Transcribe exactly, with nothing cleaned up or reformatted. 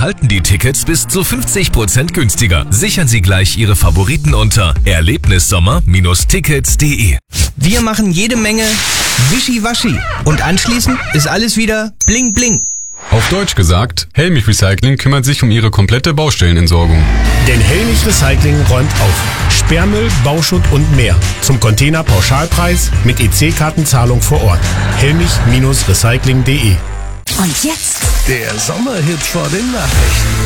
erhalten die Tickets bis zu fünfzig Prozent günstiger. Sichern Sie gleich Ihre Favoriten unter erlebnissommer Bindestrich tickets punkt de. Wir machen jede Menge Wischiwaschi und anschließend ist alles wieder bling bling. Auf Deutsch gesagt, Helmich Recycling kümmert sich um Ihre komplette Baustellenentsorgung. Denn Helmich Recycling räumt auf. Sperrmüll, Bauschutt und mehr. Zum Containerpauschalpreis mit E C-Kartenzahlung vor Ort. Helmich Bindestrich recycling punkt de. Und jetzt der Sommerhit vor den Nachrichten.